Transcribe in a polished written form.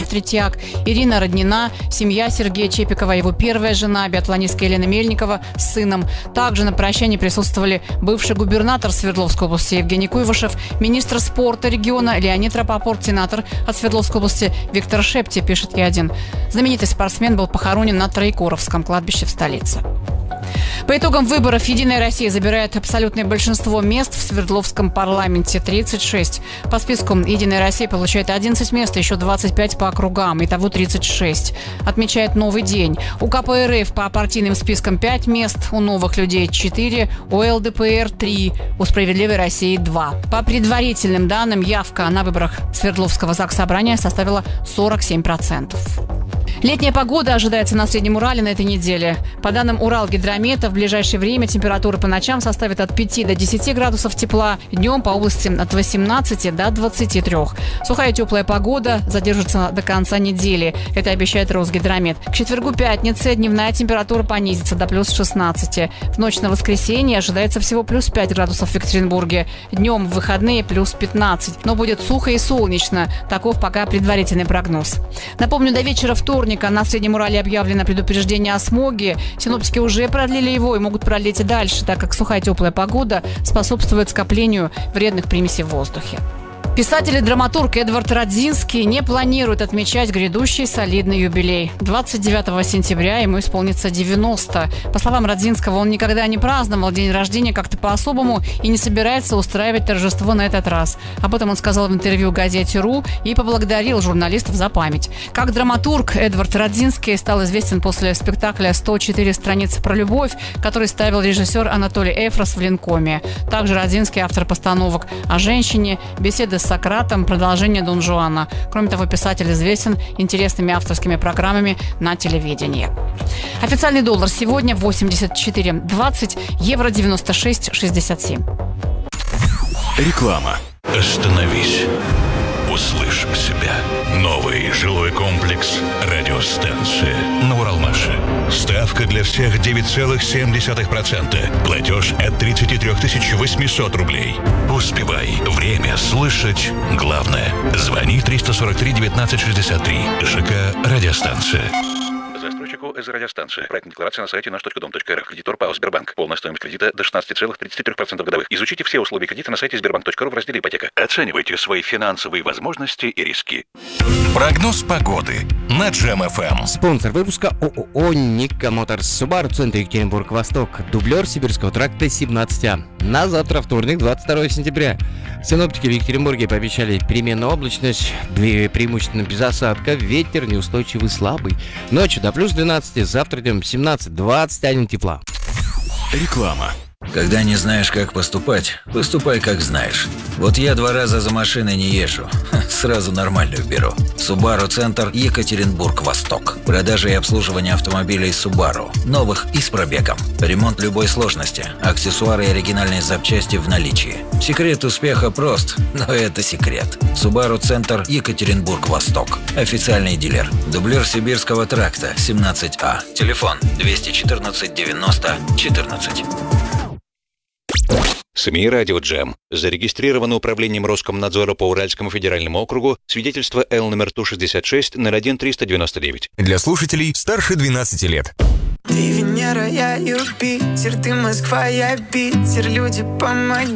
Третьяк, Ирина Роднина, семья Сергея Чепикова, его первая жена, биатлонистка Елена Мельникова с сыном. Также на прощании присутствовали бывший губернатор Свердловской области Евгений Куйвашев, министр спорта региона Леонид Рапопорт, сенатор от Свердловской области Виктор Шепти, пишет Е1. Знаменитый спортсмен был похоронен на Троекуровском кладбище в столице. По итогам выборов «Единая Россия» забирает абсолютное большинство мест в Свердловском парламенте – 36. По списку «Единая Россия» получает 11 мест, еще 25 по округам, итого 36. Отмечает «Новый день». У КПРФ по партийным спискам 5 мест, у «Новых людей» 4, у ЛДПР 3, у «Справедливой России» 2. По предварительным данным, явка на выборах Свердловского Заксобрания составила 47%. Летняя погода ожидается на Среднем Урале на этой неделе. По данным Уралгидромета, в ближайшее время температура по ночам составит от 5 до 10 градусов тепла, днем по области от 18 до 23. Сухая и теплая погода задержится до конца недели. Это обещает Росгидромет. К четвергу-пятнице дневная температура понизится до плюс 16. В ночь на воскресенье ожидается всего плюс 5 градусов в Екатеринбурге. Днем в выходные плюс 15. Но будет сухо и солнечно. Таков пока предварительный прогноз. Напомню, до вечера вторника на Среднем Урале объявлено предупреждение о смоге. Синоптики уже продлили его и могут продлить и дальше, так как сухая теплая погода способствует скоплению вредных примесей в воздухе. Писатель и драматург Эдвард Радзинский не планирует отмечать грядущий солидный юбилей. 29 сентября ему исполнится 90. По словам Радзинского, он никогда не праздновал день рождения как-то по-особому и не собирается устраивать торжество на этот раз. Об этом он сказал в интервью газете «Ру» и поблагодарил журналистов за память. Как драматург Эдвард Радзинский стал известен после спектакля «104 страницы про любовь», который ставил режиссер Анатолий Эфрос в Ленкоме. Также Радзинский автор постановок о женщине, беседы с Сократом, продолжение Дон Жуана. Кроме того, писатель известен интересными авторскими программами на телевидении. Официальный доллар сегодня 84.20, евро 96.67. Реклама. Остановись. Услышь себя. Новый жилой комплекс «Радиостанция» на Уралмаше. Ставка для всех 9,7%. Платеж от 33 800 рублей. Успевай. Время слышать главное. Звони 343 19 63. ЖК «Радиостанция». Застройщику из радиостанции. Проектная декларация на сайте наш.дом.рф. Кредитор ПАО «Сбербанк». Полная стоимость кредита до 16,33% годовых. Изучите все условия кредита на сайте sberbank.ru в разделе «Ипотека». Оценивайте свои финансовые возможности и риски. Прогноз погоды на Джем-ФМ. Спонсор выпуска ООО «Ника Моторс». Субару, центр Екатеринбург-Восток. Дублер Сибирского тракта 17А. На завтра, вторник, 22 сентября. Синоптики в Екатеринбурге пообещали переменную облачность, преимущественно без осадка, ветер неустойчивый слабый. Ночью до плюс 12, завтра днем 17-21 тепла. Реклама. Когда не знаешь, как поступать, поступай, как знаешь. Вот я 2 раза за машиной не езжу, сразу нормальную беру. Subaru Центр Екатеринбург-Восток. Продажа и обслуживание автомобилей Subaru. Новых и с пробегом. Ремонт любой сложности. Аксессуары и оригинальные запчасти в наличии. Секрет успеха прост, но это секрет. Subaru Центр Екатеринбург-Восток. Официальный дилер. Дублер Сибирского тракта 17А. Телефон 214 90 14. СМИ «Радио Джем». Зарегистрировано управлением Роскомнадзора по Уральскому федеральному округу. Свидетельство Л номер Ту-66-01-399. Для слушателей старше 12 лет. Ты Венера, я Юпитер, ты Москва, я Питер, люди, помоги.